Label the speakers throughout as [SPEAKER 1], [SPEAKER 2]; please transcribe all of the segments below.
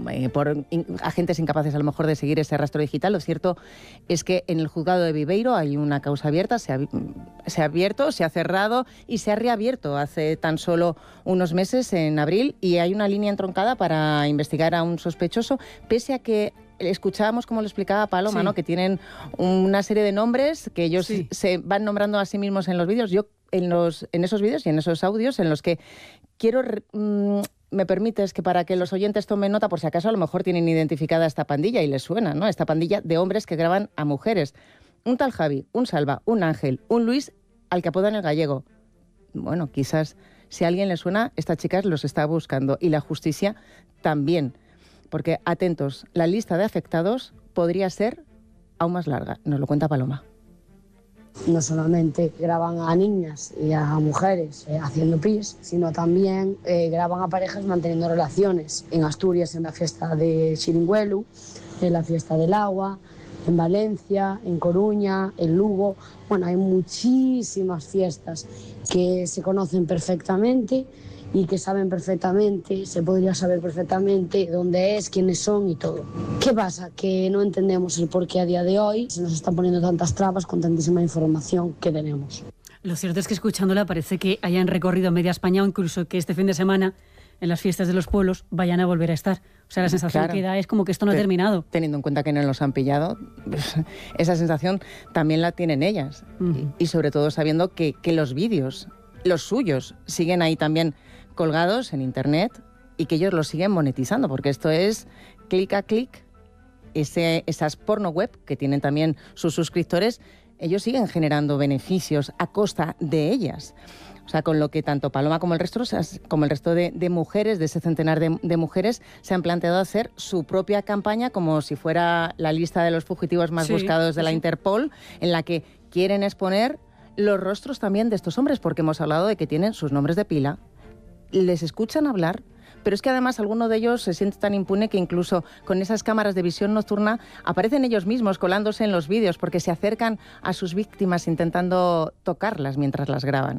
[SPEAKER 1] por agentes incapaces a lo mejor de seguir ese rastro digital. Lo cierto es que en el juzgado de Viveiro hay una causa abierta, se ha abierto, se ha cerrado y se ha reabierto hace tan solo unos meses, en abril, y hay una línea entroncada para investigar a un sospechoso, pese a que escuchábamos, como lo explicaba Paloma, ¿no? Que tienen una serie de nombres que ellos se van nombrando a sí mismos en los vídeos. Yo en esos vídeos y en esos audios en los que quiero... me permites que para que los oyentes tomen nota, por si acaso a lo mejor tienen identificada esta pandilla y les suena, ¿no? Esta pandilla de hombres que graban a mujeres. Un tal Javi, un Salva, un Ángel, un Luis, al que apodan el Gallego. Bueno, quizás si a alguien le suena, esta chica los está buscando, y la justicia también. Porque, atentos, la lista de afectados podría ser aún más larga. Nos lo cuenta Paloma.
[SPEAKER 2] No solamente graban a niñas y a mujeres haciendo pis, sino también graban a parejas manteniendo relaciones. En Asturias, en la fiesta de Xiringuelu, en la fiesta del agua, en Valencia, en Coruña, en Lugo. Bueno, hay muchísimas fiestas que se conocen perfectamente y que saben perfectamente, se podría saber perfectamente dónde es, quiénes son y todo. ¿Qué pasa? Que no entendemos el por qué a día de hoy se nos están poniendo tantas trabas con tantísima información que tenemos.
[SPEAKER 3] Lo cierto es que escuchándola parece que hayan recorrido media España, o incluso que este fin de semana en las fiestas de los pueblos vayan a volver a estar. O sea, la sensación que da es como que esto no ha terminado.
[SPEAKER 1] Teniendo en cuenta que no los han pillado, esa sensación también la tienen ellas. Y sobre todo sabiendo que los vídeos, los suyos, siguen ahí también colgados en internet y que ellos los siguen monetizando, porque esto es clic a clic, esas porno web que tienen también sus suscriptores, ellos siguen generando beneficios a costa de ellas. O sea, con lo que tanto Paloma como el resto de mujeres, de ese centenar de mujeres, se han planteado hacer su propia campaña, como si fuera la lista de los fugitivos más buscados de la Interpol, en la que quieren exponer los rostros también de estos hombres, porque hemos hablado de que tienen sus nombres de pila, les escuchan hablar, pero es que además alguno de ellos se siente tan impune que incluso con esas cámaras de visión nocturna aparecen ellos mismos colándose en los vídeos, porque se acercan a sus víctimas intentando tocarlas mientras las graban.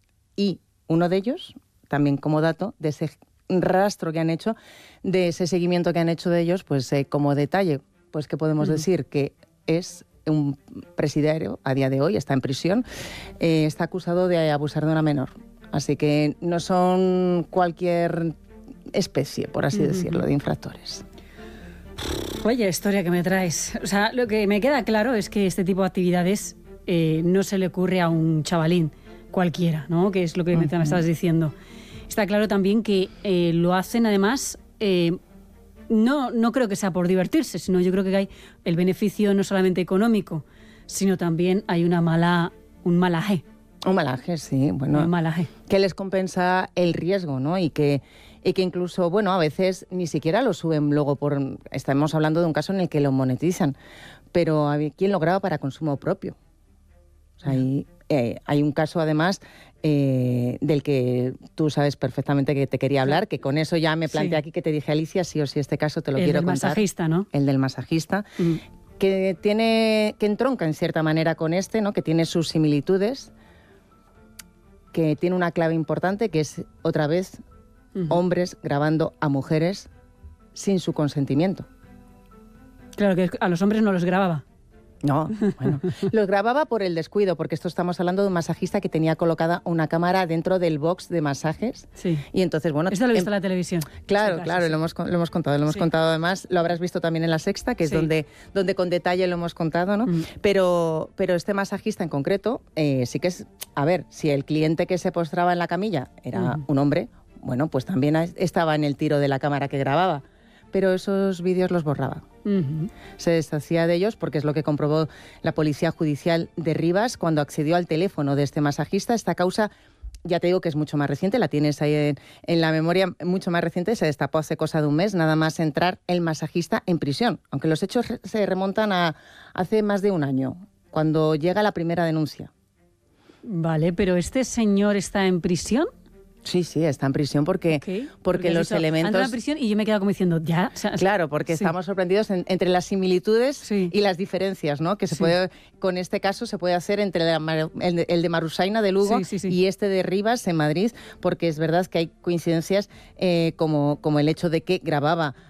[SPEAKER 1] Y uno de ellos, también como dato, de ese rastro que han hecho, de ese seguimiento que han hecho de ellos, pues como detalle, pues que podemos decir que es un presidiario a día de hoy, está en prisión, está acusado de abusar de una menor. Así que no son cualquier especie, por así decirlo, de infractores.
[SPEAKER 3] Oye, historia que me traes. O sea, lo que me queda claro es que este tipo de actividades no se le ocurre a un chavalín cualquiera, ¿no? Que es lo que me estabas diciendo. Está claro también que lo hacen, además, no creo que sea por divertirse, sino yo creo que hay el beneficio no solamente económico, sino también hay un malaje.
[SPEAKER 1] Un malaje, sí. Bueno,
[SPEAKER 3] un malaje.
[SPEAKER 1] Que les compensa el riesgo, ¿no? Y que incluso, bueno, a veces ni siquiera lo suben luego estamos hablando de un caso en el que lo monetizan, pero hay quien lo graba para consumo propio. O sea, hay un caso, además, del que tú sabes perfectamente que te quería hablar, que con eso ya me planteé aquí, que te dije, Alicia, sí o sí, este caso te lo quiero contar.
[SPEAKER 3] El del masajista, ¿no?
[SPEAKER 1] El del masajista, que entronca en cierta manera con ¿no? Que tiene sus similitudes, que tiene una clave importante, que es, otra vez, hombres grabando a mujeres sin su consentimiento.
[SPEAKER 3] Claro, que a los hombres no los grababa.
[SPEAKER 1] No, bueno, los grababa por el descuido, porque estamos hablando de un masajista que tenía colocada una cámara dentro del box de masajes.
[SPEAKER 3] Sí.
[SPEAKER 1] Y entonces, bueno...
[SPEAKER 3] Esto lo he visto en la televisión.
[SPEAKER 1] Claro, claro, sí. Lo hemos contado. Lo hemos contado, además, lo habrás visto también en La Sexta, que es donde con detalle lo hemos contado, ¿no? Pero este masajista en concreto, sí que es... A ver, si el cliente que se postraba en la camilla era un hombre, bueno, pues también estaba en el tiro de la cámara que grababa. Pero esos vídeos los borraba. Se deshacía de ellos, porque es lo que comprobó la Policía Judicial de Rivas cuando accedió al teléfono de este masajista. Esta causa, ya te digo que es mucho más reciente, la tienes ahí en la memoria, mucho más reciente, se destapó hace cosa de un mes, nada más entrar el masajista en prisión, aunque los hechos se remontan a hace más de un año, cuando llega la primera denuncia.
[SPEAKER 3] Vale, pero ¿este señor está en prisión?
[SPEAKER 1] Sí, está en prisión porque los elementos...
[SPEAKER 3] Entra en prisión y yo me he quedado como diciendo, ya...
[SPEAKER 1] Claro, porque estamos sorprendidos entre las similitudes y las diferencias, ¿no? Que se puede, con este caso se puede hacer entre el de Marusaina de Lugo y este de Rivas en Madrid, porque es verdad que hay coincidencias como el hecho de que grababa